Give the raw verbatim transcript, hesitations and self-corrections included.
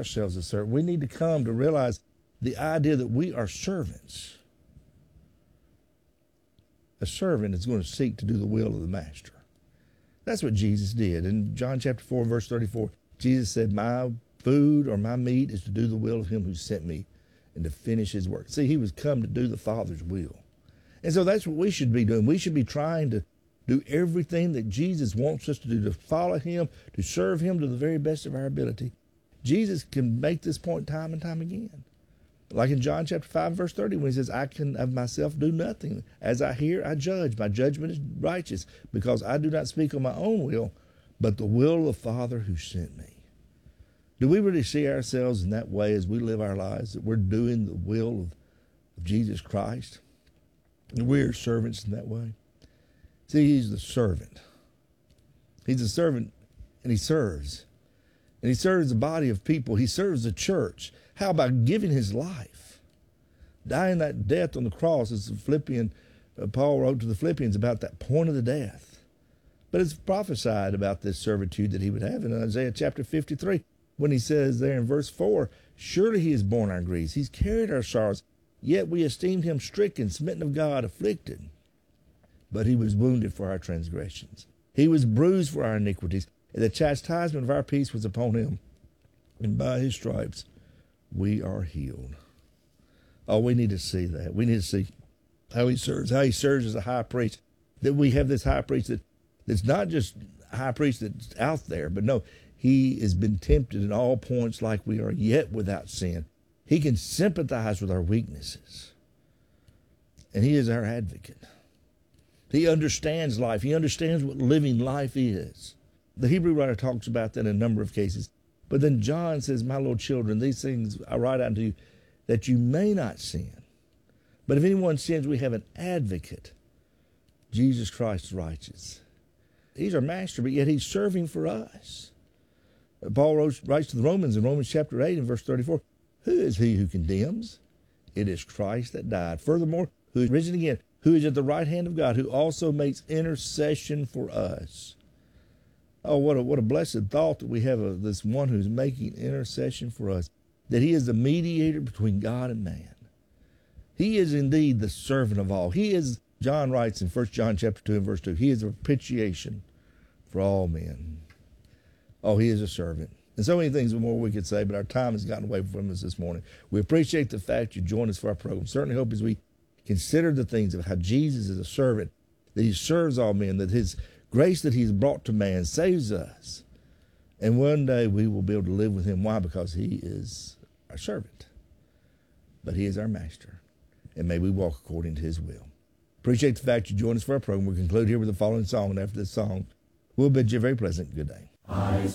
ourselves as servants. We need to come to realize the idea that we are servants. A servant is going to seek to do the will of the master. That's what Jesus did. In John chapter four, verse thirty-four, Jesus said, my food or my meat is to do the will of him who sent me and to finish his work. See, he was come to do the Father's will. And so that's what we should be doing. We should be trying to do everything that Jesus wants us to do, to follow him, to serve him to the very best of our ability. Jesus can make this point time and time again. Like in John chapter five, verse thirty, when he says, I can of myself do nothing. As I hear, I judge. My judgment is righteous, because I do not speak of my own will, but the will of the Father who sent me. Do we really see ourselves in that way as we live our lives, that we're doing the will of, of Jesus Christ? And we're servants in that way. See, he's the servant. He's a servant, and he serves. And he serves the body of people. He serves the church. How about giving his life? Dying that death on the cross, as the Philippian, uh, Paul wrote to the Philippians about that point of the death. But it's prophesied about this servitude that he would have in Isaiah chapter fifty-three, when he says there in verse four, surely he has borne our griefs, he's carried our sorrows, yet we esteemed him stricken, smitten of God, afflicted. But he was wounded for our transgressions. He was bruised for our iniquities. And the chastisement of our peace was upon him. And by his stripes we are healed. Oh, we need to see that. We need to see how he serves, how he serves as a high priest. That we have this high priest that, that's not just a high priest that's out there, but no, he has been tempted in all points like we are, yet without sin. He can sympathize with our weaknesses. And he is our advocate. He understands life. He understands what living life is. The Hebrew writer talks about that in a number of cases. But then John says, my little children, these things I write unto you, that you may not sin. But if anyone sins, we have an advocate, Jesus Christ is righteous. He's our master, but yet he's serving for us. Paul wrote, writes to the Romans in Romans chapter eight and verse thirty-four, who is he who condemns? It is Christ that died. Furthermore, who is risen again, who is at the right hand of God, who also makes intercession for us. Oh, what a, what a blessed thought that we have of this one who's making intercession for us, that he is the mediator between God and man. He is indeed the servant of all. He is, John writes in First John chapter two and verse two, he is a propitiation for all men. Oh, he is a servant. And so many things more we could say, but our time has gotten away from us this morning. We appreciate the fact you joined us for our program. Certainly hope as we consider the things of how Jesus is a servant, that he serves all men, that his grace that he's brought to man saves us. And one day we will be able to live with him. Why? Because he is our servant. But he is our master. And may we walk according to his will. Appreciate the fact you joined us for our program. We'll conclude here with the following song. And after this song, we'll bid you a very pleasant good day. I